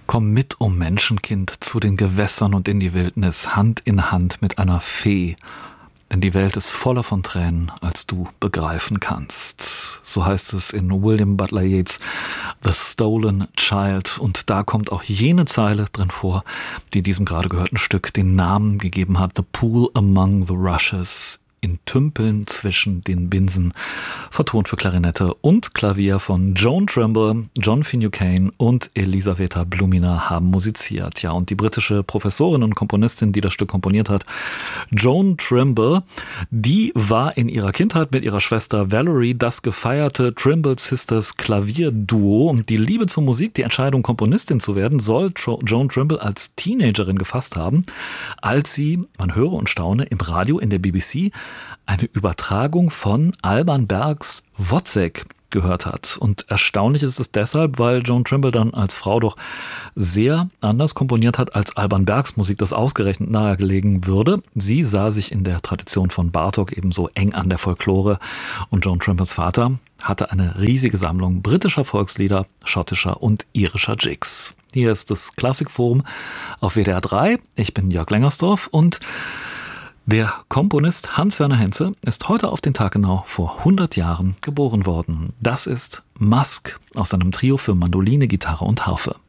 Komm mit, o Menschenkind, zu den Gewässern und in die Wildnis, Hand in Hand mit einer Fee. Denn die Welt ist voller von Tränen, als du begreifen kannst. So heißt es in William Butler Yeats' The Stolen Child. Und da kommt auch jene Zeile drin vor, die diesem gerade gehörten Stück den Namen gegeben hat. The Pool Among the Rushes. In Tümpeln zwischen den Binsen, vertont für Klarinette und Klavier von Joan Trimble, John Finucane und Elisaveta Blumina haben musiziert. Ja, und die britische Professorin und Komponistin, die das Stück komponiert hat, Joan Trimble, die war in ihrer Kindheit mit ihrer Schwester Valerie das gefeierte Trimble Sisters Klavierduo. Und die Liebe zur Musik, die Entscheidung, Komponistin zu werden, soll Joan Trimble als Teenagerin gefasst haben, als sie, man höre und staune, im Radio in der BBC eine Übertragung von Alban Bergs Wozzeck gehört hat. Und erstaunlich ist es deshalb, weil Joan Trimble dann als Frau doch sehr anders komponiert hat, als Alban Bergs Musik das ausgerechnet nahegelegen würde. Sie sah sich in der Tradition von Bartók ebenso eng an der Folklore und Joan Trimbles Vater hatte eine riesige Sammlung britischer Volkslieder, schottischer und irischer Jigs. Hier ist das Klassikforum auf WDR 3. Ich bin Jörg Lengersdorf und der Komponist Hans-Werner Henze ist heute auf den Tag genau vor 100 Jahren geboren worden. Das ist Musk aus seinem Trio für Mandoline, Gitarre und Harfe.